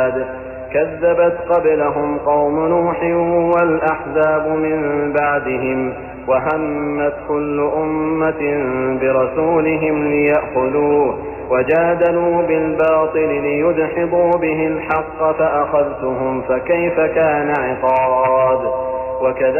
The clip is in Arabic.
عاد كذبت قبلهم قوم نوح والأحزاب من بعدهم وهمت كل أمة برسولهم ليأخذوه وجادلوا بالباطل ليدحضوا به الحق فأخذتهم فكيف كان عقاب.